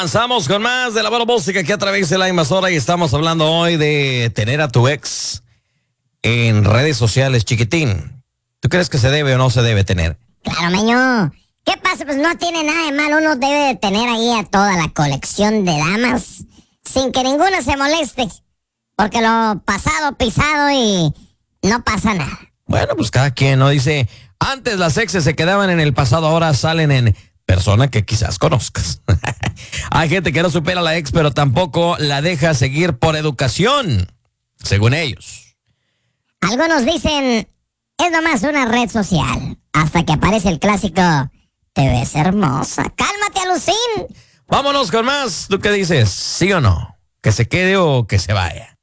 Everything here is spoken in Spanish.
Avanzamos con más de la buena música aquí a través de la invasora y estamos hablando hoy de tener a tu ex en redes sociales, chiquitín. ¿Tú crees que se debe o no se debe tener? Claro, meño. ¿Qué pasa? Pues no tiene nada de malo. Uno debe de tener ahí a toda la colección de damas sin que ninguna se moleste. Porque lo pasado, pisado y no pasa nada. Bueno, pues cada quien, ¿no? Dice, antes las exes se quedaban en el pasado, ahora salen en persona que quizás conozcas. Hay gente que no supera a la ex, pero tampoco la deja seguir por educación, según ellos. Algunos dicen, es nomás una red social. Hasta que aparece el clásico, te ves hermosa. Cálmate, Alucín. Vámonos con más. ¿Tú qué dices? ¿Sí o no? ¿Que se quede o que se vaya?